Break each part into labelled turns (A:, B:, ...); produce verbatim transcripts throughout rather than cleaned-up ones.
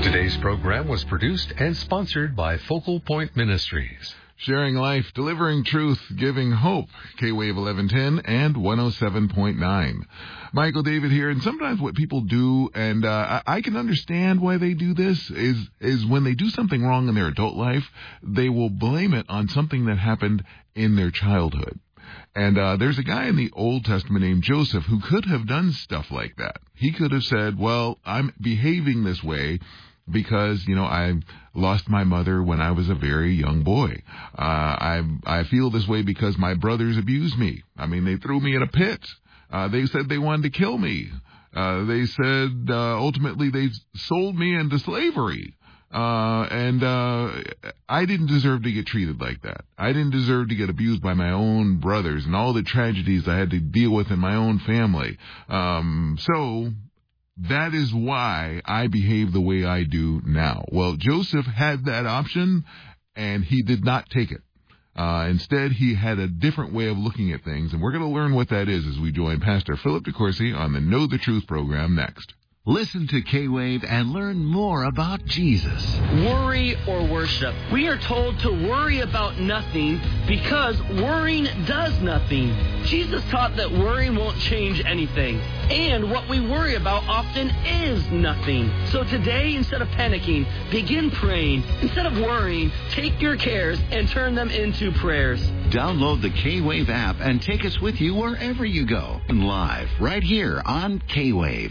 A: Today's program was produced and sponsored by Focal Point Ministries.
B: Sharing life, delivering truth, giving hope. K-Wave eleven ten and one oh seven point nine. Michael David here, and sometimes what people do, and uh, I can understand why they do this, is is when they do something wrong in their adult life, they will blame it on something that happened in their childhood. And uh, there's a guy in the Old Testament named Joseph who could have done stuff like that. He could have said, well, I'm behaving this way because, you know, I lost my mother when I was a very young boy. Uh, I I feel this way because my brothers abused me. I mean, they threw me in a pit. Uh, they said they wanted to kill me. Uh, they said uh, ultimately they sold me into slavery. Uh, and uh, I didn't deserve to get treated like that. I didn't deserve to get abused by my own brothers and all the tragedies I had to deal with in my own family. Um, so... That is why I behave the way I do now. Well, Joseph had that option, and he did not take it. Uh, instead, he had a different way of looking at things, and we're going to learn what that is as we join Pastor Philip DeCourcy on the Know the Truth program next.
C: Listen to K-Wave and learn more about Jesus.
D: Worry or worship. We are told to worry about nothing because worrying does nothing. Jesus taught that worrying won't change anything. And what we worry about often is nothing. So today, instead of panicking, begin praying. Instead of worrying, take your cares and turn them into prayers.
C: Download the K-Wave app and take us with you wherever you go. And live, right here on K-Wave.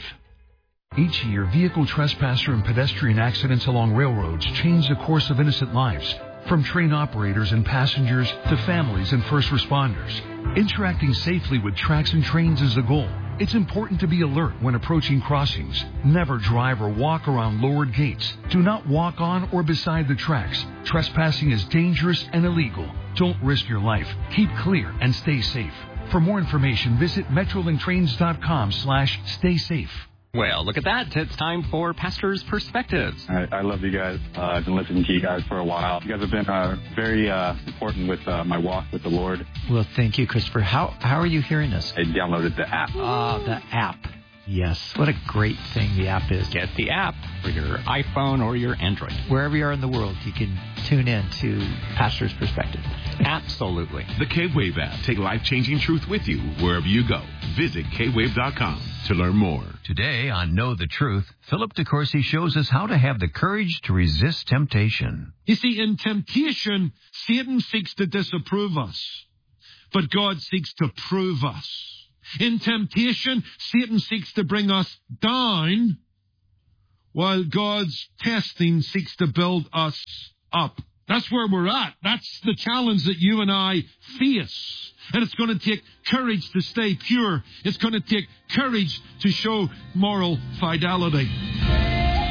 E: Each year, vehicle trespasser and pedestrian accidents along railroads change the course of innocent lives, from train operators and passengers to families and first responders. Interacting safely with tracks and trains is the goal. It's important to be alert when approaching crossings. Never drive or walk around lowered gates. Do not walk on or beside the tracks. Trespassing is dangerous and illegal. Don't risk your life. Keep clear and stay safe. For more information, visit metrolinktrains.com slash stay safe.
F: Well, look at that. It's time for Pastor's Perspectives.
G: I, I love you guys. Uh, I've been listening to you guys for a while. You guys have been uh, very uh, important with uh, my walk with the Lord.
H: Well, thank you, Christopher. How how are you hearing us?
G: I downloaded the app.
H: Ah, uh, the app. Yes. What a great thing the app is.
F: Get the app for your iPhone or your Android.
H: Wherever you are in the world, you can tune in to Pastor's Perspective.
F: Absolutely.
I: The K-Wave app. Take life-changing truth with you wherever you go. Visit K wave dot com to learn more.
J: Today on Know the Truth, Philip DeCourcy shows us how to have the courage to resist temptation.
K: You see, in temptation, Satan seeks to disapprove us, but God seeks to prove us. In temptation, Satan seeks to bring us down, while God's testing seeks to build us up. That's where we're at. That's the challenge that you and I face. And it's going to take courage to stay pure. It's going to take courage to show moral fidelity.